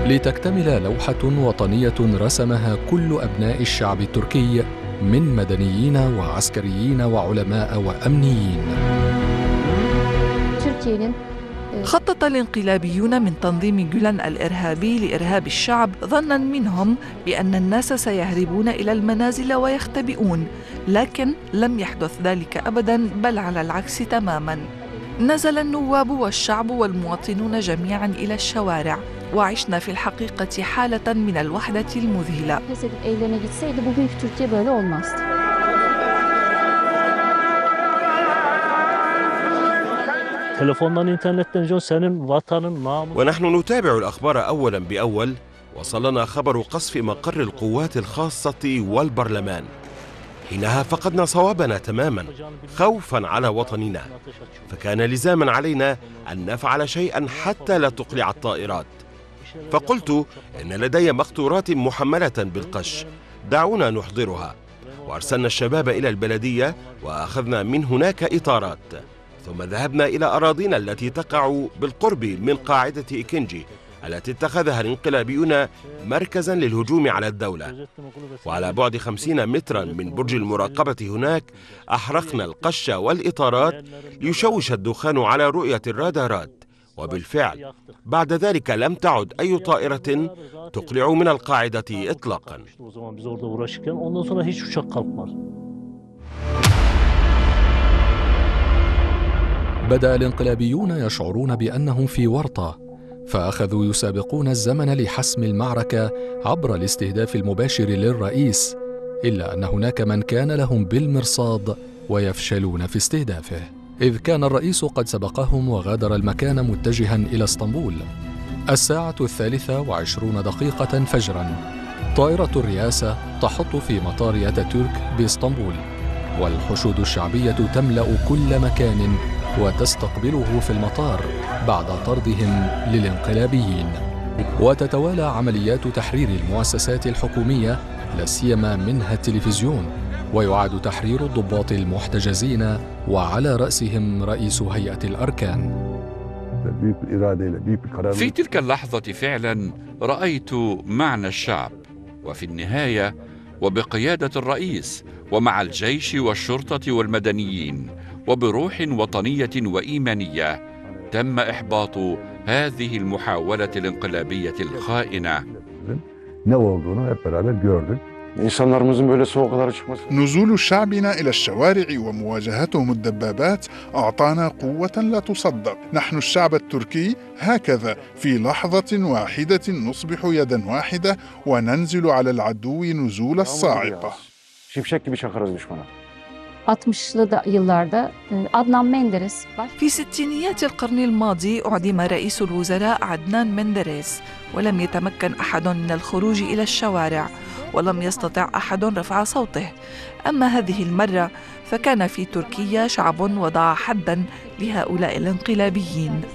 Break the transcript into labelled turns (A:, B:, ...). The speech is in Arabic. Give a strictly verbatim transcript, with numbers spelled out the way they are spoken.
A: لتكتمل لوحة وطنية رسمها كل أبناء الشعب التركي من مدنيين وعسكريين وعلماء وأمنيين.
B: خطط الانقلابيون من تنظيم جولان الإرهابي لإرهاب الشعب ظناً منهم بأن الناس سيهربون إلى المنازل ويختبئون، لكن لم يحدث ذلك أبداً، بل على العكس تماماً. نزل النواب والشعب والمواطنون جميعاً إلى الشوارع، وعشنا في الحقيقة حالة من الوحدة المذهلة.
C: ونحن نتابع الأخبار أولا بأول، وصلنا خبر قصف مقر القوات الخاصة والبرلمان. حينها فقدنا صوابنا تماما خوفا على وطننا، فكان لزاما علينا أن نفعل شيئا حتى لا تقلع الطائرات. فقلت إن لدي مقطورات محملة بالقش، دعونا نحضرها. وأرسلنا الشباب إلى البلدية وأخذنا من هناك إطارات، ثم ذهبنا إلى أراضينا التي تقع بالقرب من قاعدة إيكنجي التي اتخذها الانقلابيون مركزا للهجوم على الدولة. وعلى بعد خمسين مترا من برج المراقبة هناك أحرقنا القش والإطارات ليشوش الدخان على رؤية الرادارات، وبالفعل بعد ذلك لم تعد أي طائرة تقلع من القاعدة إطلاقا.
A: بدأ الانقلابيون يشعرون بأنهم في ورطة، فأخذوا يسابقون الزمن لحسم المعركة عبر الاستهداف المباشر للرئيس، إلا أن هناك من كان لهم بالمرصاد ويفشلون في استهدافه، إذ كان الرئيس قد سبقهم وغادر المكان متجها إلى اسطنبول. الساعة الثالثة وعشرون دقيقة فجرا، طائرة الرئاسة تحط في مطار أتاتورك باسطنبول، والحشود الشعبية تملأ كل مكان وتستقبله في المطار بعد طردهم للانقلابيين. وتتوالى عمليات تحرير المؤسسات الحكومية، لا سيما منها التلفزيون، ويعاد تحرير الضباط المحتجزين وعلى رأسهم رئيس هيئة الأركان.
D: في تلك اللحظة فعلا رأيت معنى الشعب، وفي النهاية وبقيادة الرئيس ومع الجيش والشرطة والمدنيين وبروح وطنية وإيمانية تم إحباط هذه المحاولة الانقلابية الخائنة.
E: نزول شعبنا إلى الشوارع ومواجهتهم الدبابات أعطانا قوة لا تصدق. نحن الشعب التركي هكذا في لحظة واحدة نصبح يدا واحدة وننزل على العدو نزول الصاعقة.
B: في ستينيات القرن الماضي أعدم رئيس الوزراء عدنان مندريس، ولم يتمكن أحد من الخروج إلى الشوارع، ولم يستطع أحد رفع صوته. أما هذه المرة فكان في تركيا شعب وضع حداً لهؤلاء الانقلابيين.